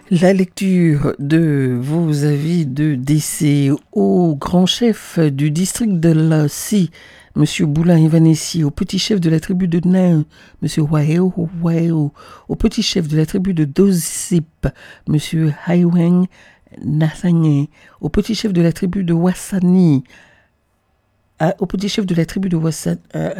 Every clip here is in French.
La lecture de vos avis de décès au grand chef du district de Lassi, M. Boulin Ivanessi, au petit chef de la tribu de Nain, M. Waeo, au petit chef de la tribu de Dozip, M. Haiweng Nathangé, au petit chef de la tribu de Wassani, au petit chef de la tribu de Wassani,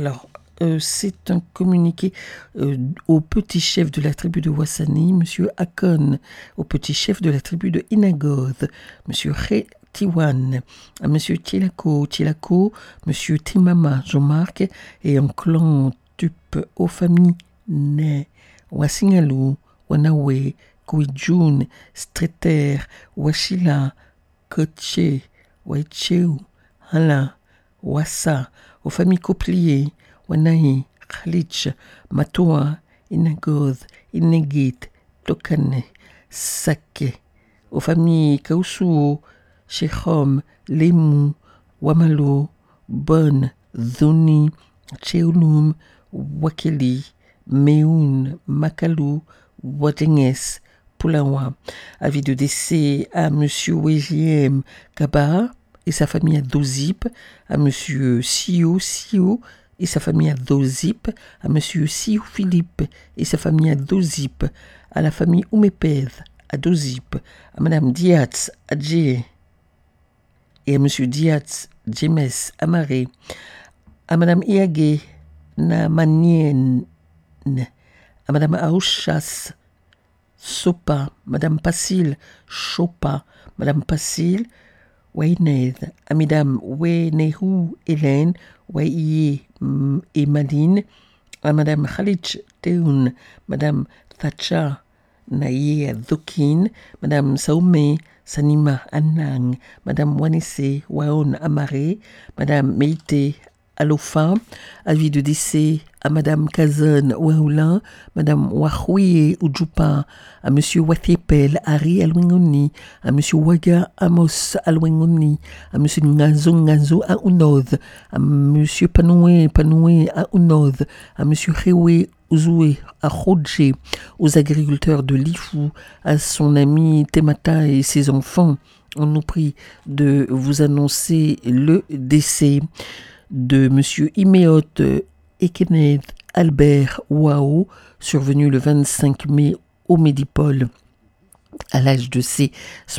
c'est un communiqué au petit chef de la tribu de Wassani, M. Akon, au petit chef de la tribu de Inagoth, M. Re Tiwan, à M. Tilako, M. Timama, Jean-Marc, et un clan Tup aux familles Ne, Wasingalou, Wanawe, Kouidjoun, Streter, Washila, Kotche, Waicheu, Hala, Wassa, aux familles Coplier, Wanahi, Khalich, Matoa, Inagoth, Inegit, Tokane, Sake, aux familles Kausuo, Shechom, Lemu, Wamalo, Bon, Zoni, Cheulum, Wakeli, Meun, Makalu, Wadenges, Pulawa. Avis de décès à M. Wejiem Kaba et sa famille à Dozip, à M. Sio et sa famille à Dozip, à M. Sio Philippe et sa famille à Dozip, à la famille Oumeped à Dozip, à Mme Diatz à Djé et à M. Diatz Djemes à Maré, à Mme Iagé Namanien, à Mme Aouchas Sopa, Mme Passil Chopa, Mme Passil Wained, à Mme Wenehu Hélène, Waiye et Madine, à Mme Khalich Teun, Mme Thatcha Naye Dokin, Mme Saoumé Sanima Anang, Mme Wanese Waon Amare, Mme Meite Alofa, avis de décès à Mme Kazan Waoula, Mme Wahouye Ujupa, à M. Wathiepel Ari Alwingoni, à M. Waga Amos Alwingoni, à M. Ngazo à Unoz, à M. Panoué à Unoz, à M. Rewe Uzoué à Khodje, aux agriculteurs de Lifou, à son ami Temata et ses enfants. On nous prie de vous annoncer le décès de M. Imeot Ekened Albert Wao, survenu le 25 mai au Médipole. À l'âge de ses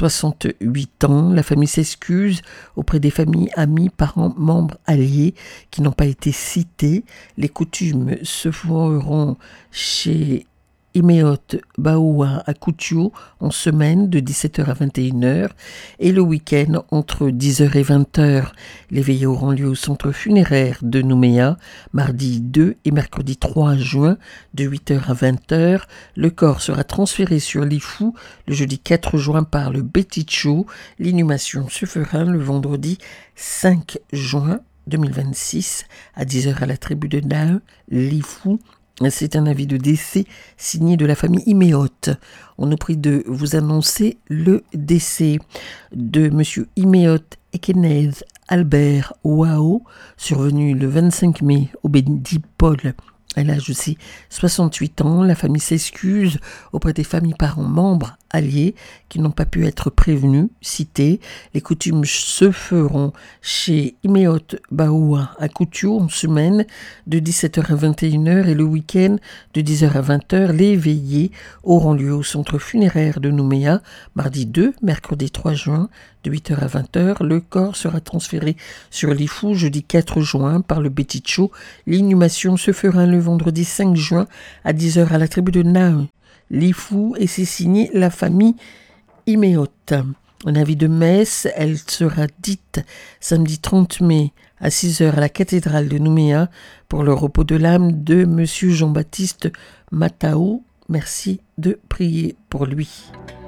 68 ans, la famille s'excuse auprès des familles, amis, parents, membres, alliés qui n'ont pas été cités. Les coutumes se feront chez Imeot Baoua à Koutiou en semaine de 17h à 21h et le week-end entre 10h et 20h. Les veillées auront lieu au centre funéraire de Nouméa mardi 2 et mercredi 3 juin de 8h à 20h. Le corps sera transféré sur Lifou le jeudi 4 juin par le Bétichou. L'inhumation se fera le vendredi 5 juin 2026 à 10h à la tribu de Nain, Lifou. C'est un avis de décès signé de la famille Imeot. On nous prie de vous annoncer le décès de M. Imeot Ekenez Albert Wao, survenu le 25 mai au Bédipol. À l'âge de ses 68 ans, la famille s'excuse auprès des familles, parents, membres, alliés qui n'ont pas pu être prévenus, cités. Les coutumes se feront chez Imeot Baoua à Koutiou en semaine de 17h à 21h et le week-end de 10h à 20h. Les veillées auront lieu au centre funéraire de Nouméa mardi 2, mercredi 3 juin de 8h à 20h. Le corps sera transféré sur Lifou jeudi 4 juin par le Bétichou. L'inhumation se fera le vendredi 5 juin à 10h à la tribu de Nain, Lifou, et c'est signé la famille Imeot. Un avis de messe, elle sera dite samedi 30 mai à 6h à la cathédrale de Nouméa pour le repos de l'âme de M. Jean-Baptiste Matao. Merci de prier pour lui.